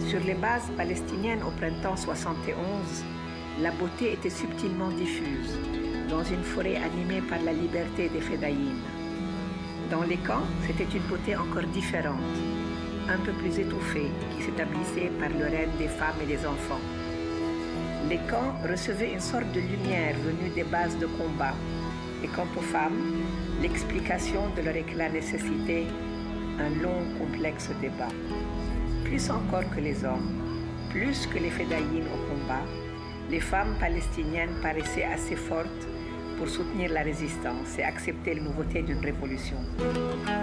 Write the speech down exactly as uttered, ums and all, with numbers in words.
Sur les bases palestiniennes au printemps soixante et onze, la beauté était subtilement diffuse, dans une forêt animée par la liberté des Fedayines. Dans les camps, c'était une beauté encore différente, un peu plus étouffée, qui s'établissait par le règne des femmes et des enfants. Les camps recevaient une sorte de lumière venue des bases de combat. Et quant aux femmes, l'explication de leur éclat nécessitait un long, complexe débat. Plus encore que les hommes, plus que les Fedayines au combat, les femmes palestiniennes paraissaient assez fortes pour soutenir la résistance et accepter les nouveautés d'une révolution.